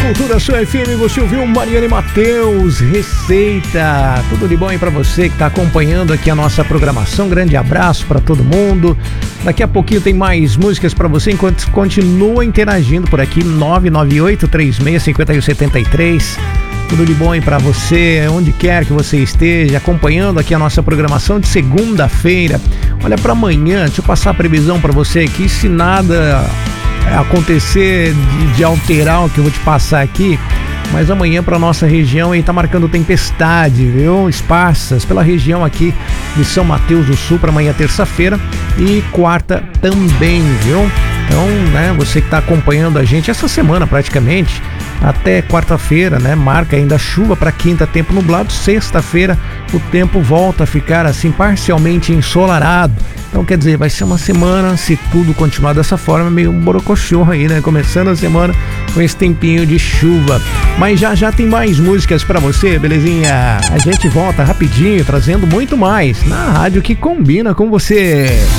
Cultura Sua FM, você ouviu Mariana e Matheus, Receita. Tudo de bom aí pra você que tá acompanhando aqui a nossa programação. Grande abraço pra todo mundo. Daqui a pouquinho tem mais músicas pra você, enquanto continua interagindo por aqui, 998-365173. Tudo de bom aí pra você, onde quer que você esteja, acompanhando aqui a nossa programação de segunda-feira. Olha, pra amanhã, deixa eu passar a previsão pra você aqui, se nada acontecer de alterar o que eu vou te passar aqui, mas amanhã para nossa região aí tá marcando tempestade, viu? Esparsas pela região aqui de São Mateus do Sul para amanhã, terça-feira, e quarta também, viu? Então, né, você que tá acompanhando a gente essa semana praticamente, até quarta-feira, né, marca ainda chuva para quinta, tempo nublado. Sexta-feira o tempo volta a ficar assim parcialmente ensolarado. Então, quer dizer, vai ser uma semana, se tudo continuar dessa forma, meio um borocochô aí, né? Começando a semana com esse tempinho de chuva. Mas já tem mais músicas pra você, belezinha? A gente volta rapidinho, trazendo muito mais na rádio que combina com você.